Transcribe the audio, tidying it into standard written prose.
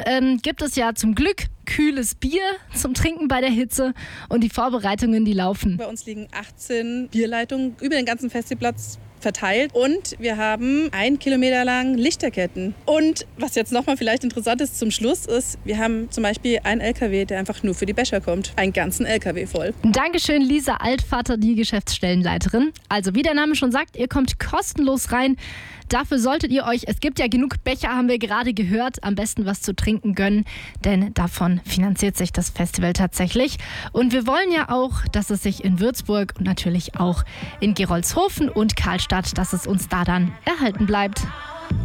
gibt es ja zum Glück kühles Bier zum Trinken bei der Hitze und die Vorbereitungen, die laufen. Bei uns liegen 18 Bierleitungen über den ganzen Festivalplatz verteilt und wir haben 1 Kilometer lang Lichterketten. Und was jetzt nochmal vielleicht interessant ist zum Schluss ist, wir haben zum Beispiel einen LKW, der einfach nur für die Becher kommt. Einen ganzen LKW voll. Dankeschön, Lisa Altvater, die Geschäftsstellenleiterin. Also wie der Name schon sagt, ihr kommt kostenlos rein. Dafür solltet ihr euch, es gibt ja genug Becher, haben wir gerade gehört, am besten was zu trinken gönnen, denn davon finanziert sich das Festival tatsächlich. Und wir wollen ja auch, dass es sich in Würzburg und natürlich auch in Gerolzhofen und Karlstadt, dass es uns da dann erhalten bleibt.